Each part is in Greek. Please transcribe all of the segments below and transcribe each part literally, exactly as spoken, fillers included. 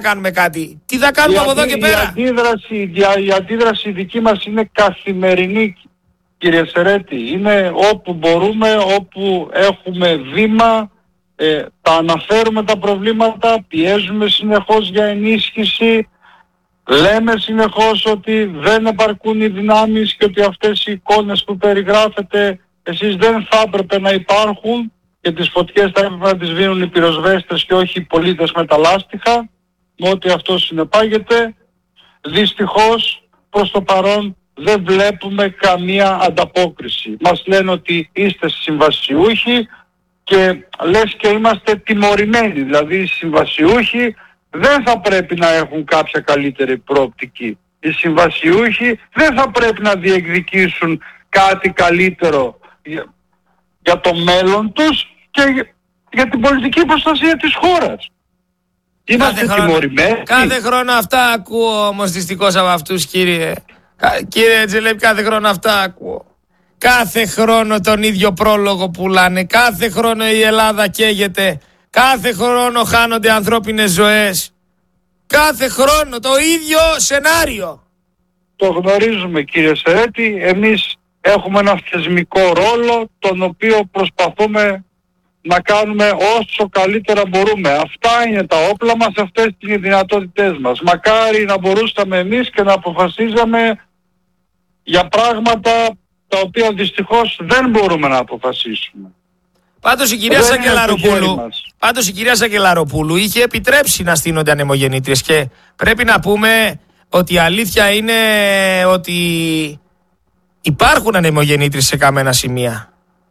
κάνουμε κάτι. Τι θα κάνουμε η από εδώ και πέρα. Η αντίδραση, η, η αντίδραση δική μας είναι καθημερινή, κύριε Σερέτη. Είναι όπου μπορούμε, όπου έχουμε βήμα, ε, τα αναφέρουμε τα προβλήματα, πιέζουμε συνεχώς για ενίσχυση, λέμε συνεχώς ότι δεν επαρκούν οι δυνάμεις και ότι αυτές οι εικόνες που περιγράφετε εσείς δεν θα έπρεπε να υπάρχουν και τις φωτιές θα έπρεπε να τις βίνουν οι πυροσβέστες και όχι οι πολίτες με τα λάστιχα, με ό,τι αυτό συνεπάγεται. Δυστυχώς προς το παρόν δεν βλέπουμε καμία ανταπόκριση. Μας λένε ότι είστε συμβασιούχοι και λες και είμαστε τιμωρημένοι. Δηλαδή οι συμβασιούχοι δεν θα πρέπει να έχουν κάποια καλύτερη προοπτική. Οι συμβασιούχοι δεν θα πρέπει να διεκδικήσουν κάτι καλύτερο για, για το μέλλον τους και για, για την πολιτική προστασία της χώρας. Είμαστε κάθε τιμωρημένοι. Χρόνο, κάθε χρόνο αυτά ακούω όμως δυστυχώς από αυτούς, κύριε. Κύριε Τζελέπη, κάθε χρόνο αυτά ακούω. Κάθε χρόνο τον ίδιο πρόλογο πουλάνε. Κάθε χρόνο η Ελλάδα καίγεται. Κάθε χρόνο χάνονται ανθρώπινες ζωές. Κάθε χρόνο το ίδιο σενάριο. Το γνωρίζουμε, κύριε Σερέτη. Εμείς έχουμε ένα θεσμικό ρόλο τον οποίο προσπαθούμε να κάνουμε όσο καλύτερα μπορούμε. Αυτά είναι τα όπλα μας, αυτές είναι οι δυνατότητές μας. Μακάρι να μπορούσαμε εμείς και να αποφασίζαμε για πράγματα τα οποία δυστυχώς δεν μπορούμε να αποφασίσουμε. Πάντως η κυρία Σακελαροπούλου, πάντως η κυρία Σακελαροπούλου είχε επιτρέψει να στείνονται ανεμογεννήτριες και πρέπει να πούμε ότι η αλήθεια είναι ότι υπάρχουν ανεμογεννήτριες σε καμένα σημεία.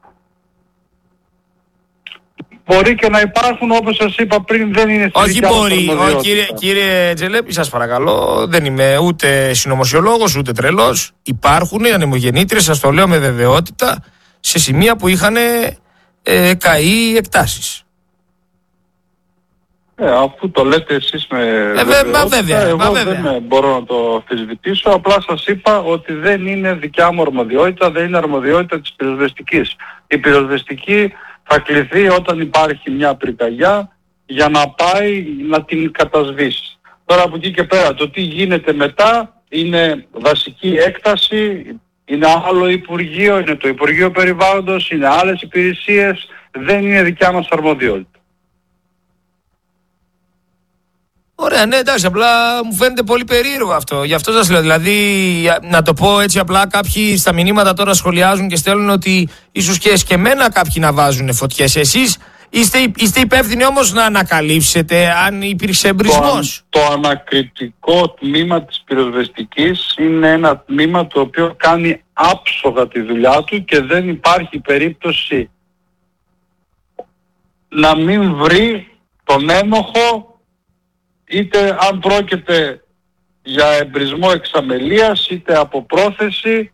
Μπορεί και να υπάρχουν, όπως σας είπα πριν, δεν είναι στη Όχι μπορεί, όχι, κύριε, κύριε Τζελέπη, σας παρακαλώ, δεν είμαι ούτε συνωμοσιολόγος ούτε τρελός. Υπάρχουν οι ανεμογεννήτριες, σας το λέω με βεβαιότητα, σε σημεία που είχαν ε, καεί εκτάσεις. Ε, αφού το λέτε εσείς με ε, βεβαιότητα, μα βέβαια, εγώ μα βέβαια. δεν μπορώ να το αμφισβητήσω, απλά σας είπα ότι δεν είναι δικιά μου αρμοδιότητα, δεν είναι αρμοδιότητα της πυροσβεστικής. Η πυροσβεστική θα κληθεί όταν υπάρχει μια πυρκαγιά για να πάει να την κατασβήσει. Τώρα από εκεί και πέρα το τι γίνεται μετά είναι δασική έκταση, είναι άλλο Υπουργείο, είναι το Υπουργείο Περιβάλλοντος, είναι άλλες υπηρεσίες, δεν είναι δικιά μας αρμοδιότητα. Ωραία, ναι, εντάξει, απλά μου φαίνεται πολύ περίεργο αυτό. Γι' αυτό σας λέω. Δηλαδή, να το πω έτσι απλά, κάποιοι στα μηνύματα τώρα σχολιάζουν και στέλνουν ότι ίσως και εσκεμμένα κάποιοι να βάζουν φωτιές. Εσείς είστε, είστε υπεύθυνοι όμως να ανακαλύψετε αν υπήρξε εμπρισμός. Το, το ανακριτικό τμήμα της πυροσβεστικής είναι ένα τμήμα το οποίο κάνει άψογα τη δουλειά του και δεν υπάρχει περίπτωση να μην βρει τον ένοχο, είτε αν πρόκειται για εμπρισμό εξαμελίας είτε από πρόθεση,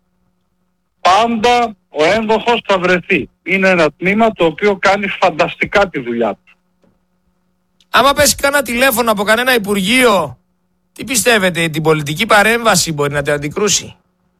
πάντα ο ένδοχος θα βρεθεί. Είναι ένα τμήμα το οποίο κάνει φανταστικά τη δουλειά του. Άμα πέσει κανένα τηλέφωνο από κανένα υπουργείο, τι πιστεύετε, την πολιτική παρέμβαση μπορεί να την αντικρούσει?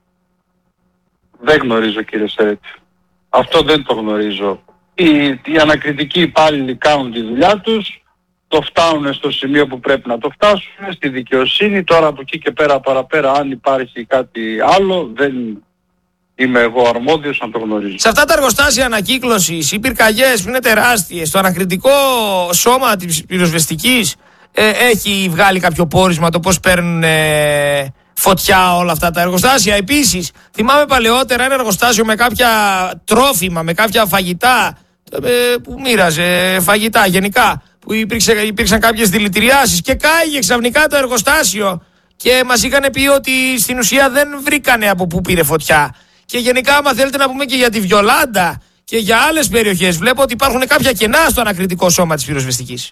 Δεν γνωρίζω, κύριε Σερέτη. Αυτό δεν το γνωρίζω. Οι, οι ανακριτικοί υπάλληλοι κάνουν τη δουλειά τους, το φτάνουν στο σημείο που πρέπει να το φτάσουν, στη δικαιοσύνη. Τώρα από εκεί και πέρα παραπέρα, αν υπάρχει κάτι άλλο, δεν είμαι εγώ αρμόδιος να το γνωρίζω. Σε αυτά τα εργοστάσια ανακύκλωσης, οι πυρκαγιές που είναι τεράστιες, το ανακριτικό σώμα της πυροσβεστικής ε, έχει βγάλει κάποιο πόρισμα το πώς παίρνουν ε, φωτιά όλα αυτά τα εργοστάσια? Επίσης, θυμάμαι παλαιότερα ένα εργοστάσιο με κάποια τρόφιμα, με κάποια φαγητά ε, που μοίραζε φαγητά γενικά, που υπήρξε, υπήρξαν κάποιες δηλητηριάσεις και κάηγε ξαφνικά το εργοστάσιο και μας είχαν πει ότι στην ουσία δεν βρήκανε από πού πήρε φωτιά. Και γενικά, άμα θέλετε να πούμε και για τη Βιολάντα και για άλλες περιοχές, βλέπω ότι υπάρχουν κάποια κενά στο ανακριτικό σώμα της πυροσβεστικής.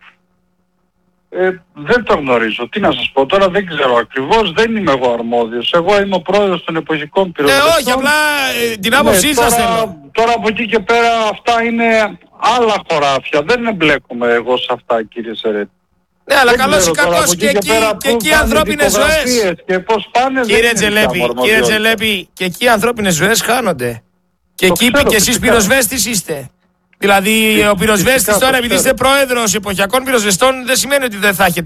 Ε, δεν το γνωρίζω. Τι να σας πω τώρα, δεν ξέρω ακριβώς, δεν είμαι εγώ αρμόδιος. Εγώ είμαι ο πρόεδρος των εποχικών πυροσβεστών. Ε, όχι, απλά ε, την άποψή ναι, σας τώρα, θέλω. Τώρα από εκεί και πέρα αυτά είναι άλλα χωράφια. Δεν εμπλέκομαι εγώ σε αυτά, κύριε Σερέτη. Ναι, αλλά καλώς ή κακώς και εκεί, και εκεί ανθρώπινες ζωές. Και πώς πάνε, κύριε Τζελέπη, κύριε Τζελέπη, και εκεί ανθρώπινες ζωές χάνονται. Και το εκεί ξέρω, και εσείς πυροσβέστης είστε. Δηλαδή, ο πυροσβέστης τώρα, επειδή είστε πρόεδρος εποχιακών πυροσβεστών, δεν σημαίνει ότι δεν θα έχετε